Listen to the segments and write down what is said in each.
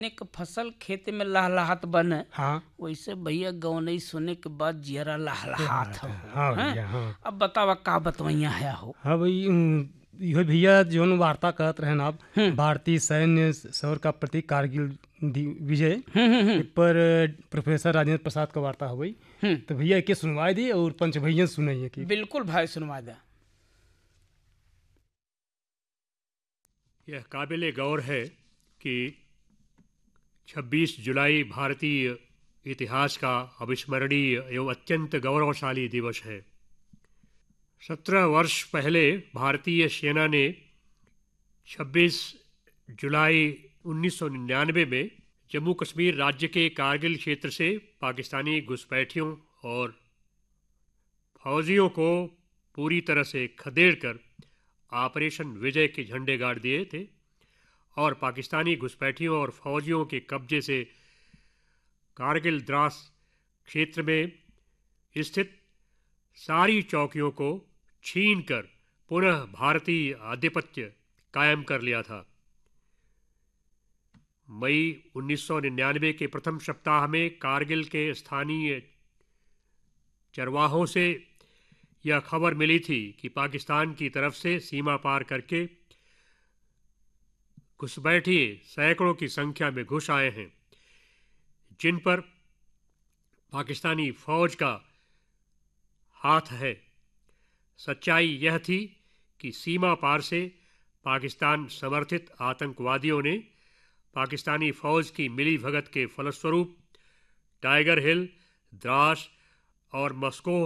एक फसल खेत में लहलहात बने, हाँ। वैसे भैया गौनई सुने के बाद जियरा लहलहात हो। हाँ हैं? भैया, हाँ। अब बतावा का बतवैया है हो। हाँ भाई, इहो भैया जौन वार्ता कहत रहन आप, हम्म भारतीय सैन्य शौर्य का प्रतीक कारगिल विजय, हम्म हम्म इ पर प्रोफेसर राजेंद्र प्रसाद का वार्ता हो भाई। हम्म, तो भैया के सुनवाई दी और पंच भैया सुनाइए कि बिल्कुल भाई सुनवा दे। यह काबिल गौर है कि 26 जुलाई भारतीय इतिहास का अविस्मरणीय एवं अत्यंत गौरवशाली दिवस है। 17 वर्ष पहले भारतीय सेना ने 26 जुलाई 1999 में जम्मू कश्मीर राज्य के कारगिल क्षेत्र से पाकिस्तानी घुसपैठियों और फौजियों को पूरी तरह से खदेड़कर ऑपरेशन विजय के झंडे गाड़ दिए थे और पाकिस्तानी घुसपैठियों और फौजियों के कब्जे से कारगिल द्रास क्षेत्र में स्थित सारी चौकियों को छीनकर पुनः भारतीय आधिपत्य कायम कर लिया था। मई 1999 के प्रथम सप्ताह में कारगिल के स्थानीय चरवाहों से यह खबर मिली थी कि पाकिस्तान की तरफ से सीमा पार करके घुसपैठिए सैकड़ों की संख्या में घुस आए हैं, जिन पर पाकिस्तानी फौज का हाथ है। सच्चाई यह थी कि सीमा पार से पाकिस्तान समर्थित आतंकवादियों ने पाकिस्तानी फौज की मिलीभगत के फलस्वरूप टाइगर हिल, द्रास और मस्को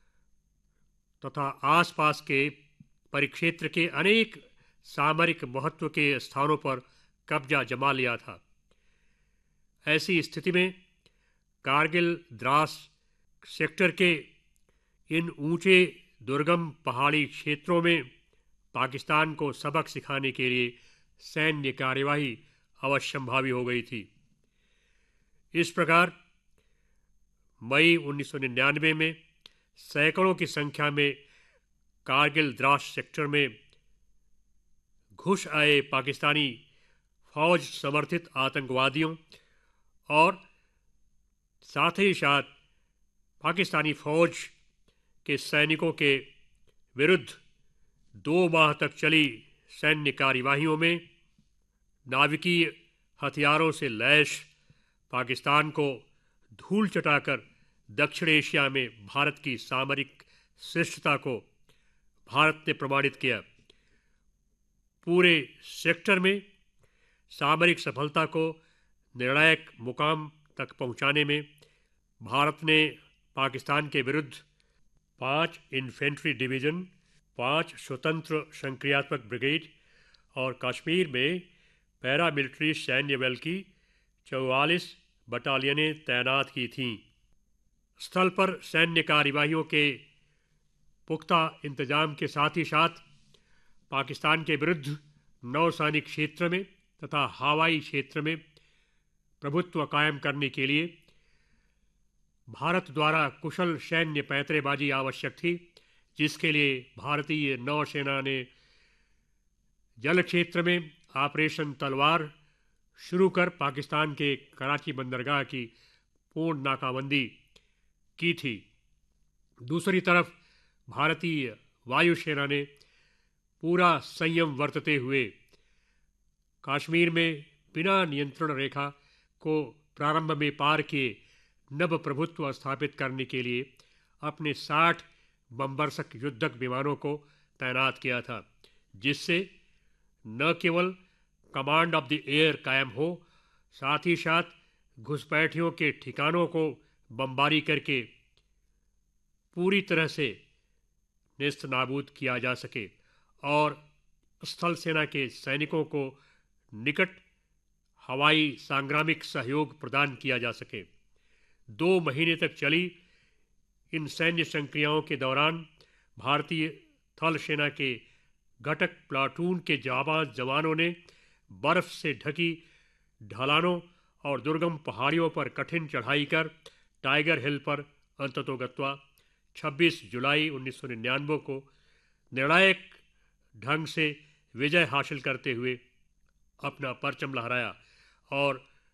तथा आसपास के परिक्षेत्र के अनेक सामरिक महत्व के स्थानों पर कब्जा जमा लिया था। ऐसी स्थिति में कारगिल द्रास सेक्टर के इन ऊंचे दुर्गम पहाड़ी क्षेत्रों में पाकिस्तान को सबक सिखाने के लिए सैन्य कार्यवाही अवश्यंभावी हो गई थी। इस प्रकार मई 1999 में सैकड़ों की संख्या में कारगिल द्रास सेक्टर में घुस आए पाकिस्तानी फौज समर्थित आतंकवादियों और साथ ही साथ पाकिस्तानी फौज के सैनिकों के विरुद्ध 2 माह तक चली सैन्य कार्यवाहियों में नाविकीय हथियारों से लैस पाकिस्तान को धूल चटाकर दक्षिण एशिया में भारत की सामरिक श्रेष्ठता को भारत ने प्रमाणित किया। पूरे सेक्टर में सामरिक सफलता को निर्णायक मुकाम तक पहुंचाने में भारत ने पाकिस्तान के विरुद्ध 5 इन्फेंट्री डिवीज़न, 5 स्वतंत्र संक्रियात्मक ब्रिगेड और कश्मीर में पैरामिलिट्री सैन्य बल की 44 बटालियनें तैनात की थीं। स्थल पर सैन्य कार्यवाहियों के पुख्ता इंतजाम के साथ ही साथ पाकिस्तान के विरुद्ध नौसैनिक क्षेत्र में तथा हवाई क्षेत्र में प्रभुत्व कायम करने के लिए भारत द्वारा कुशल सैन्य पैंतरेबाजी आवश्यक थी, जिसके लिए भारतीय नौसेना ने जल क्षेत्र में ऑपरेशन तलवार शुरू कर पाकिस्तान के कराची बंदरगाह की पूर्ण नाकाबंदी की थी। दूसरी तरफ भारतीय वायुसेना ने पूरा संयम बरतते हुए कश्मीर में बिना नियंत्रण रेखा को प्रारंभ में पार किए नव प्रभुत्व स्थापित करने के लिए अपने 60 बमबरसक युद्धक विमानों को तैनात किया था, जिससे न केवल कमांड ऑफ द एयर कायम हो, साथ ही साथ घुसपैठियों के ठिकानों को बमबारी करके पूरी तरह से नेस्त नाबूद किया जा सके और स्थल सेना के सैनिकों को निकट हवाई सांग्रामिक सहयोग प्रदान किया जा सके। 2 महीने तक चली इन सैन्य संक्रियाओं के दौरान भारतीय थल सेना के घटक प्लाटून के जाबाज जवानों ने बर्फ से ढकी ढलानों और दुर्गम पहाड़ियों पर कठिन चढ़ाई कर टाइगर हिल पर अंततोगत्वा 26 जुलाई 1999 को निर्णायक ढंग से विजय हासिल करते हुए अपना परचम लहराया और